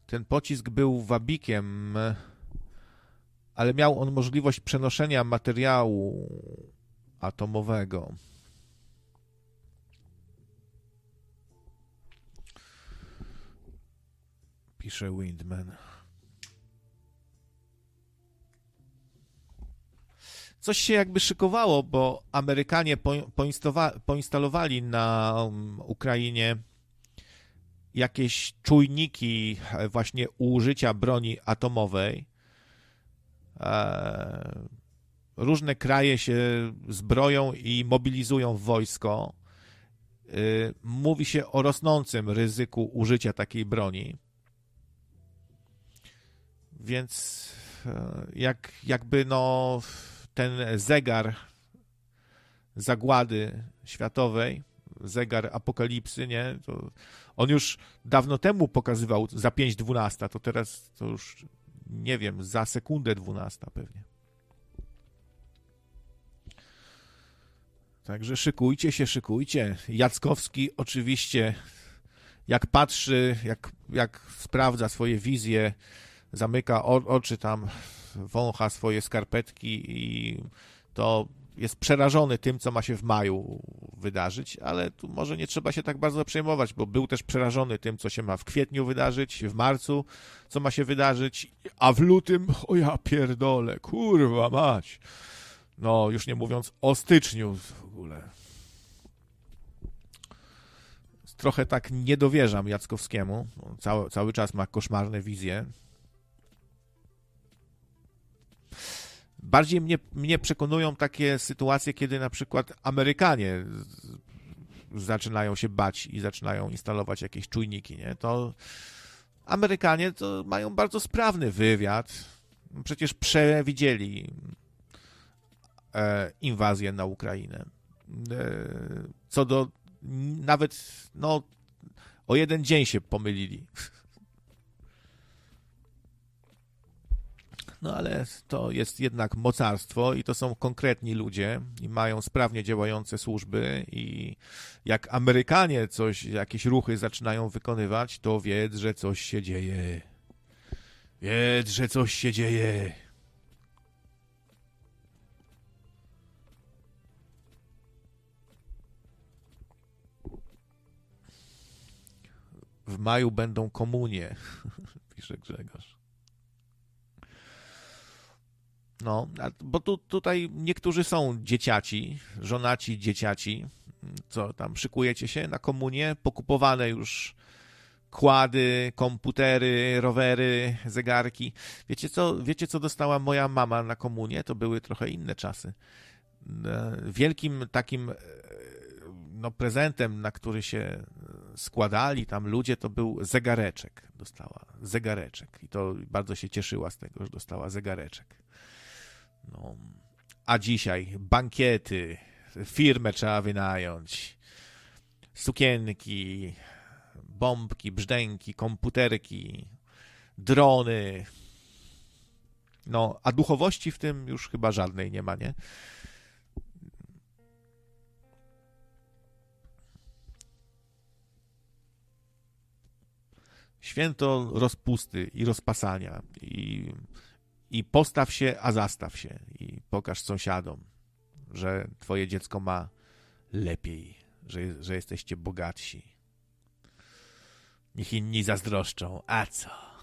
Ten pocisk był wabikiem, ale miał on możliwość przenoszenia materiału atomowego. Pisze Windman. Coś się jakby szykowało, bo Amerykanie poinstalowali na Ukrainie jakieś czujniki właśnie użycia broni atomowej. Różne kraje się zbroją i mobilizują w wojsko. Mówi się o rosnącym ryzyku użycia takiej broni. Więc jakby no ten zegar zagłady światowej, zegar apokalipsy, nie? To on już dawno temu pokazywał za 5:12, to teraz to już nie wiem, za sekundę 12 pewnie. Także szykujcie się, szykujcie. Jackowski oczywiście, jak patrzy, jak sprawdza swoje wizje, zamyka oczy tam, wącha swoje skarpetki i to jest przerażony tym, co ma się w maju wydarzyć, ale tu może nie trzeba się tak bardzo przejmować, bo był też przerażony tym, co się ma w kwietniu wydarzyć, w marcu, co ma się wydarzyć, a w lutym, o ja pierdolę, kurwa mać. No, już nie mówiąc o styczniu w ogóle. Trochę tak nie dowierzam Jackowskiemu. Cały czas ma koszmarne wizje. Bardziej mnie przekonują takie sytuacje, kiedy na przykład Amerykanie zaczynają się bać i zaczynają instalować jakieś czujniki, nie? To Amerykanie to mają bardzo sprawny wywiad. Przecież przewidzieli inwazję na Ukrainę. Co do nawet no o jeden dzień się pomylili. No ale to jest jednak mocarstwo i to są konkretni ludzie i mają sprawnie działające służby i jak Amerykanie jakieś ruchy zaczynają wykonywać, to wiedz, że coś się dzieje. Wiedz, że coś się dzieje. W maju będą komunie, pisze Grzegorz. No, bo tutaj niektórzy są dzieciaci, żonaci dzieciaci, co tam, szykujecie się na komunię, pokupowane już kłady, komputery, rowery, zegarki. Wiecie co dostała moja mama na komunię? To były trochę inne czasy. Wielkim takim no, prezentem, na który się składali tam ludzie, to był zegareczek. Dostała zegareczek i to bardzo się cieszyła z tego, że dostała zegareczek. No. A dzisiaj bankiety, firmę trzeba wynająć, sukienki, bombki, brzdęki, komputerki, drony. No, a duchowości w tym już chyba żadnej nie ma, nie? Święto rozpusty i rozpasania i postaw się, a zastaw się i pokaż sąsiadom, że twoje dziecko ma lepiej, że jesteście bogatsi. Niech inni zazdroszczą. A co?